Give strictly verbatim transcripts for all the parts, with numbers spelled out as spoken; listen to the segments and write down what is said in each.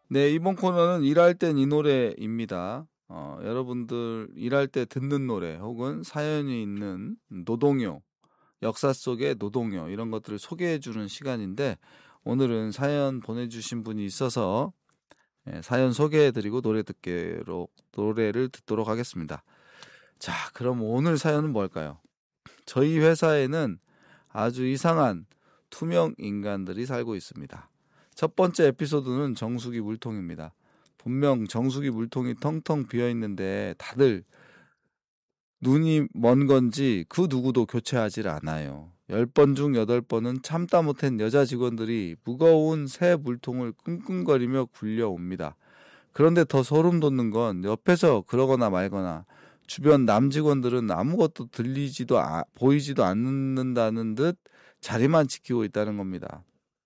네, 이번 코너는 일할 땐 이 노래입니다. 어, 여러분들 일할 때 듣는 노래 혹은 사연이 있는 노동요, 역사 속의 노동요 이런 것들을 소개해주는 시간인데 오늘은 사연 보내주신 분이 있어서 예, 사연 소개해드리고 노래 듣기로, 노래를 듣도록 하겠습니다. 자, 그럼 오늘 사연은 뭘까요? 저희 회사에는 아주 이상한 투명 인간들이 살고 있습니다. 첫 번째 에피소드는 정수기 물통입니다. 분명 정수기 물통이 텅텅 비어있는데 다들 눈이 먼 건지 그 누구도 교체하질 않아요. 열 번 중 여덟 번은 참다 못한 여자 직원들이 무거운 새 물통을 끙끙거리며 굴려옵니다. 그런데 더 소름 돋는 건 옆에서 그러거나 말거나 주변 남 직원들은 아무것도 들리지도 아, 보이지도 않는다는 듯 자리만 지키고 있다는 겁니다.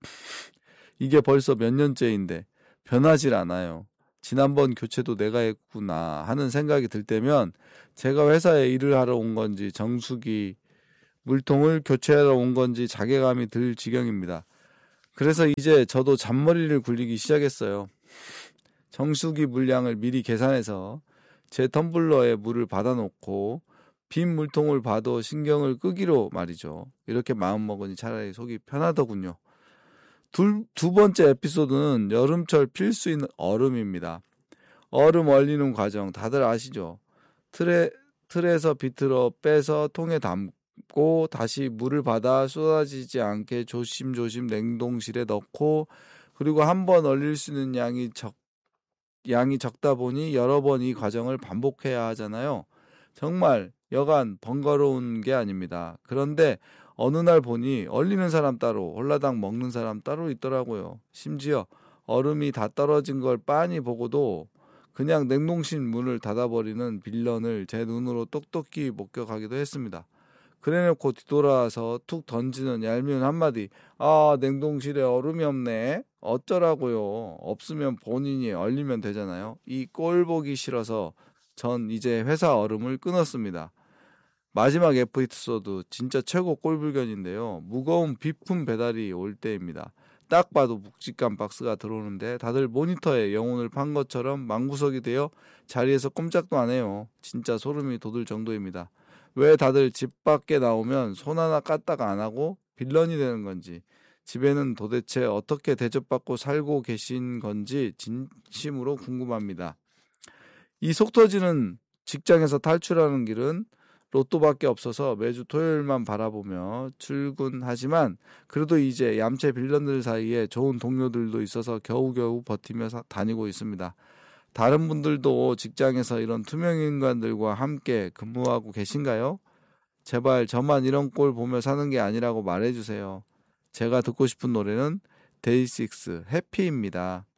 이게 벌써 몇 년째인데 변하질 않아요. 지난번 교체도 내가 했구나 하는 생각이 들 때면 제가 회사에 일을 하러 온 건지 정수기 물통을 교체하러 온 건지 자괴감이 들 지경입니다. 그래서 이제 저도 잔머리를 굴리기 시작했어요. 정수기 물량을 미리 계산해서 제 텀블러에 물을 받아놓고 빈 물통을 봐도 신경을 끄기로 말이죠. 이렇게 마음먹으니 차라리 속이 편하더군요. 둘, 두 번째 에피소드는 여름철 필수인 얼음입니다. 얼음 얼리는 과정 다들 아시죠? 틀에, 틀에서 비틀어 빼서 통에 담고 다시 물을 받아 쏟아지지 않게 조심조심 냉동실에 넣고 그리고 한 번 얼릴 수 있는 양이 적, 양이 적다 보니 여러 번 이 과정을 반복해야 하잖아요. 정말 여간 번거로운 게 아닙니다. 그런데 어느 날 보니 얼리는 사람 따로 홀라당 먹는 사람 따로 있더라고요. 심지어 얼음이 다 떨어진 걸 빤히 보고도 그냥 냉동실 문을 닫아버리는 빌런을 제 눈으로 똑똑히 목격하기도 했습니다. 그래놓고 뒤돌아와서 툭 던지는 얄미운 한마디. 아, 냉동실에 얼음이 없네. 어쩌라고요. 없으면 본인이 얼리면 되잖아요. 이 꼴 보기 싫어서 전 이제 회사 얼음을 끊었습니다. 마지막 에피소드 진짜 최고 꼴불견인데요. 무거운 비품 배달이 올 때입니다. 딱 봐도 묵직한 박스가 들어오는데 다들 모니터에 영혼을 판 것처럼 망구석이 되어 자리에서 꼼짝도 안 해요. 진짜 소름이 돋을 정도입니다. 왜 다들 집 밖에 나오면 손 하나 까딱 안 하고 빌런이 되는 건지, 집에는 도대체 어떻게 대접받고 살고 계신 건지 진심으로 궁금합니다. 이 속 터지는 직장에서 탈출하는 길은 로또밖에 없어서 매주 토요일만 바라보며 출근하지만 그래도 이제 얌체 빌런들 사이에 좋은 동료들도 있어서 겨우겨우 버티며 다니고 있습니다. 다른 분들도 직장에서 이런 투명 인간들과 함께 근무하고 계신가요? 제발 저만 이런 꼴 보며 사는 게 아니라고 말해주세요. 제가 듣고 싶은 노래는 데이식스 해피입니다.